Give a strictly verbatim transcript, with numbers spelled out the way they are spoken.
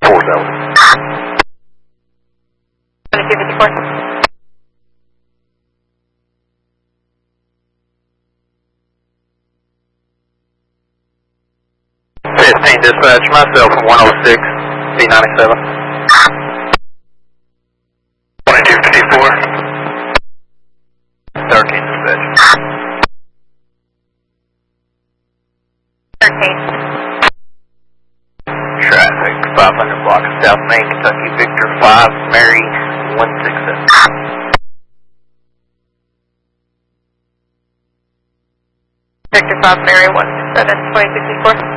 four seven. twenty-two fifty-four. fifteen dispatch, myself from one oh six, B ninety-seven. twenty-two fifty-four. thirteen dispatch. thirteen. Traffic, five hundred block of South Main, Kentucky, Victor five, Mary one six seven. Victor five, Mary one six seven, twenty-two fifty-four.